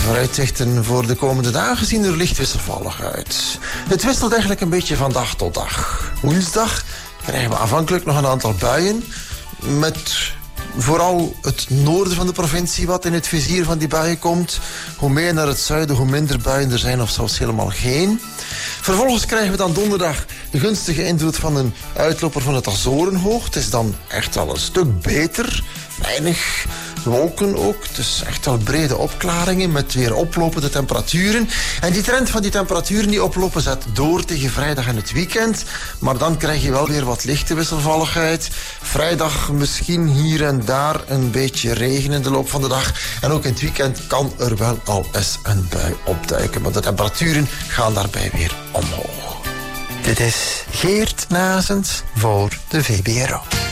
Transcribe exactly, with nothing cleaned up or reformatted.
vooruitzichten voor de komende dagen zien er licht wisselvallig uit. Het wisselt eigenlijk een beetje van dag tot dag. Woensdag krijgen we aanvankelijk nog een aantal buien, met vooral het noorden van de provincie wat in het vizier van die buien komt. Hoe meer naar het zuiden, hoe minder buien er zijn of zelfs helemaal geen. Vervolgens krijgen we dan donderdag de gunstige invloed van een uitloper van het Azorenhoog. Het is dan echt wel een stuk beter. Weinig wolken ook. Dus echt wel brede opklaringen met weer oplopende temperaturen. En die trend van die temperaturen die oplopen zet door tegen vrijdag en het weekend. Maar dan krijg je wel weer wat lichte wisselvalligheid. Vrijdag misschien hier en daar een beetje regen in de loop van de dag. En ook in het weekend kan er wel al eens een bui opduiken. Maar de temperaturen gaan daarbij weer omhoog. Dit is Geert Nazens voor de V B R O.